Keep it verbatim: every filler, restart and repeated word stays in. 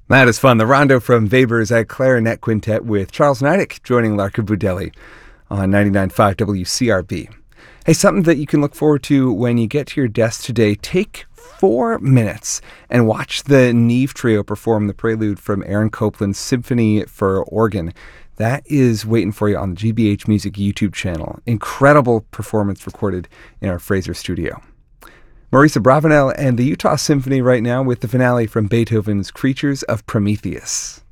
That is fun. The Rondo from Weber's at Clarinet Quintet with Charles Nidick joining Larka Budelli on ninety-nine point five W C R B. Hey, something that you can look forward to when you get to your desk today, take four minutes and watch the Neve Trio perform the prelude from Aaron Copland's Symphony for Organ. That is waiting for you on the G B H Music YouTube channel. Incredible performance recorded in our Fraser studio. Marisa Bravanel and the Utah Symphony right now with the finale from Beethoven's Creatures of Prometheus.